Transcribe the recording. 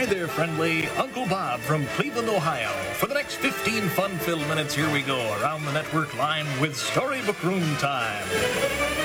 there, friendly. Uncle Bob from Cleveland, Ohio. For the next 15 fun-filled minutes, here we go, around the network line with Storybook Room time.